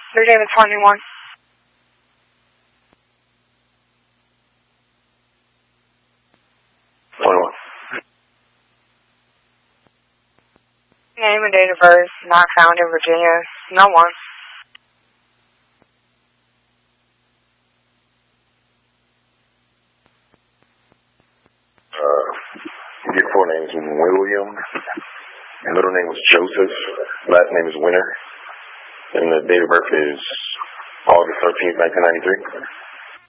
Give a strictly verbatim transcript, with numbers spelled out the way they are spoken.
Your name is twenty-one. twenty-one. Name and date of birth not found in Virginia. No one. Uh, your full name is William. Your middle name was Joseph. Last name is Winter. And the date of birth is August thirteenth, nineteen ninety-three.